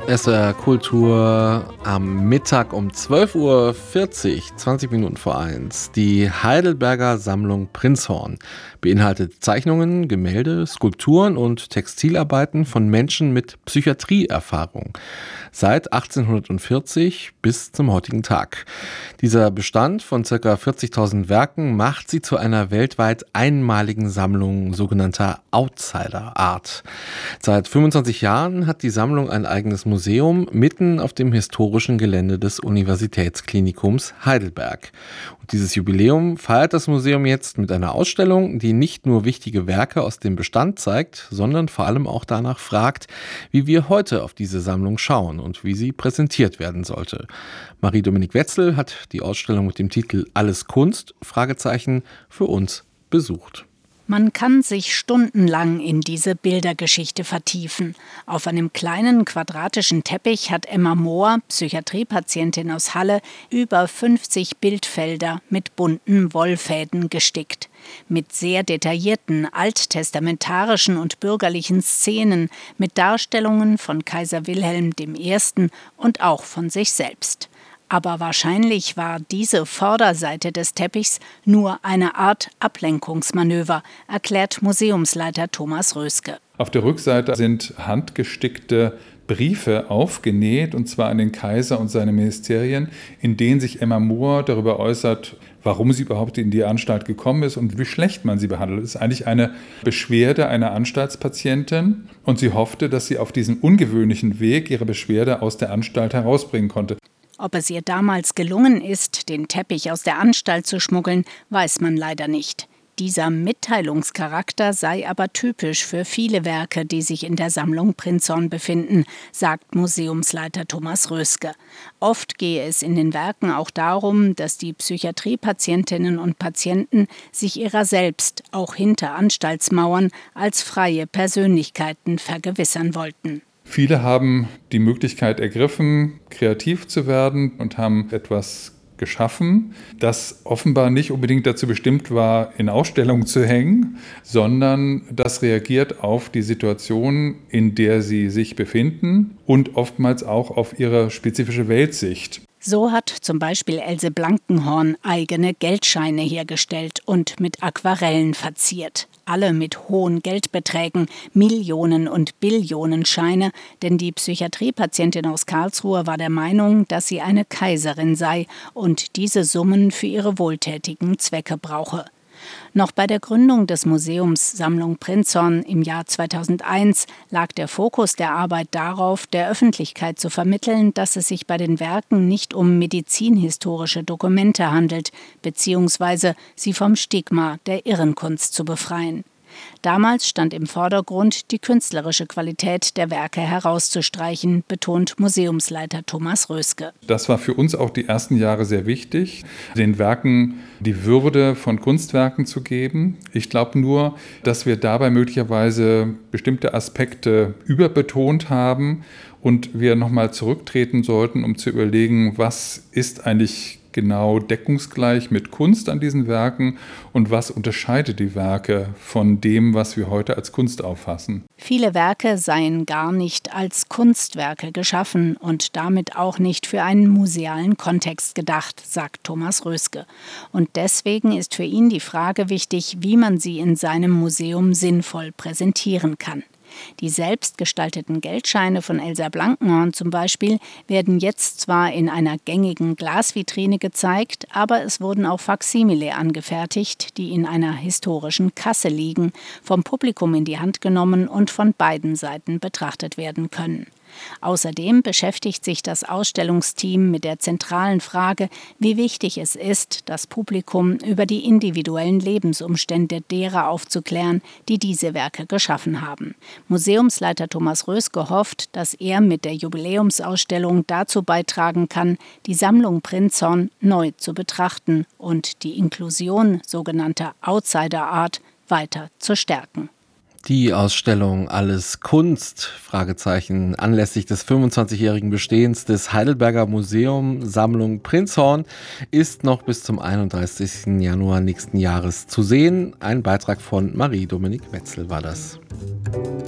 SWR Kultur am Mittag um 12:40 Uhr, 20 Minuten vor 1. Die Heidelberger Sammlung Prinzhorn beinhaltet Zeichnungen, Gemälde, Skulpturen und Textilarbeiten von Menschen mit Psychiatrieerfahrung. Seit 1840 bis zum heutigen Tag. Dieser Bestand von ca. 40.000 Werken macht sie zu einer weltweit einmaligen Sammlung sogenannter Outsider-Art. Seit 25 Jahren hat die Sammlung ein eigenes Museum mitten auf dem historischen Gelände des Universitätsklinikums Heidelberg. Und dieses Jubiläum feiert das Museum jetzt mit einer Ausstellung, die nicht nur wichtige Werke aus dem Bestand zeigt, sondern vor allem auch danach fragt, wie wir heute auf diese Sammlung schauen und wie sie präsentiert werden sollte. Marie-Dominique Wetzel hat die Ausstellung mit dem Titel Alles Kunst? Für uns besucht. Man kann sich stundenlang in diese Bildergeschichte vertiefen. Auf einem kleinen quadratischen Teppich hat Emma Mohr, Psychiatriepatientin aus Halle, über 50 Bildfelder mit bunten Wollfäden gestickt. Mit sehr detaillierten, alttestamentarischen und bürgerlichen Szenen, mit Darstellungen von Kaiser Wilhelm I. und auch von sich selbst. Aber wahrscheinlich war diese Vorderseite des Teppichs nur eine Art Ablenkungsmanöver, erklärt Museumsleiter Thomas Röske. Auf der Rückseite sind handgestickte Briefe aufgenäht, und zwar an den Kaiser und seine Ministerien, in denen sich Emma Mohr darüber äußert, warum sie überhaupt in die Anstalt gekommen ist und wie schlecht man sie behandelt. Das ist eigentlich eine Beschwerde einer Anstaltspatientin, und sie hoffte, dass sie auf diesem ungewöhnlichen Weg ihre Beschwerde aus der Anstalt herausbringen konnte. Ob es ihr damals gelungen ist, den Teppich aus der Anstalt zu schmuggeln, weiß man leider nicht. Dieser Mitteilungscharakter sei aber typisch für viele Werke, die sich in der Sammlung Prinzhorn befinden, sagt Museumsleiter Thomas Röske. Oft gehe es in den Werken auch darum, dass die Psychiatriepatientinnen und Patienten sich ihrer selbst, auch hinter Anstaltsmauern, als freie Persönlichkeiten vergewissern wollten. Viele haben die Möglichkeit ergriffen, kreativ zu werden und haben etwas geschaffen, das offenbar nicht unbedingt dazu bestimmt war, in Ausstellungen zu hängen, sondern das reagiert auf die Situation, in der sie sich befinden, und oftmals auch auf ihre spezifische Weltsicht. So hat zum Beispiel Else Blankenhorn eigene Geldscheine hergestellt und mit Aquarellen verziert. Alle mit hohen Geldbeträgen, Millionen- und Billionenscheine, denn die Psychiatriepatientin aus Karlsruhe war der Meinung, dass sie eine Kaiserin sei und diese Summen für ihre wohltätigen Zwecke brauche. Noch bei der Gründung des Museums Sammlung Prinzhorn im Jahr 2001 lag der Fokus der Arbeit darauf, der Öffentlichkeit zu vermitteln, dass es sich bei den Werken nicht um medizinhistorische Dokumente handelt, beziehungsweise sie vom Stigma der Irrenkunst zu befreien. Damals stand im Vordergrund, die künstlerische Qualität der Werke herauszustreichen, betont Museumsleiter Thomas Röske. Das war für uns auch die ersten Jahre sehr wichtig, den Werken die Würde von Kunstwerken zu geben. Ich glaube nur, dass wir dabei möglicherweise bestimmte Aspekte überbetont haben und wir nochmal zurücktreten sollten, um zu überlegen, was ist eigentlich genau deckungsgleich mit Kunst an diesen Werken und was unterscheidet die Werke von dem, was wir heute als Kunst auffassen. Viele Werke seien gar nicht als Kunstwerke geschaffen und damit auch nicht für einen musealen Kontext gedacht, sagt Thomas Röske. Und deswegen ist für ihn die Frage wichtig, wie man sie in seinem Museum sinnvoll präsentieren kann. Die selbstgestalteten Geldscheine von Elsa Blankenhorn zum Beispiel werden jetzt zwar in einer gängigen Glasvitrine gezeigt, aber es wurden auch Faksimile angefertigt, die in einer historischen Kasse liegen, vom Publikum in die Hand genommen und von beiden Seiten betrachtet werden können. Außerdem beschäftigt sich das Ausstellungsteam mit der zentralen Frage, wie wichtig es ist, das Publikum über die individuellen Lebensumstände derer aufzuklären, die diese Werke geschaffen haben. Museumsleiter Thomas Röske hofft, dass er mit der Jubiläumsausstellung dazu beitragen kann, die Sammlung Prinzhorn neu zu betrachten und die Inklusion sogenannter Outsider-Art weiter zu stärken. Die Ausstellung Alles Kunst? Anlässlich des 25-jährigen Bestehens des Heidelberger Museum Sammlung Prinzhorn ist noch bis zum 31. Januar nächsten Jahres zu sehen. Ein Beitrag von Marie-Dominique Wetzel war das.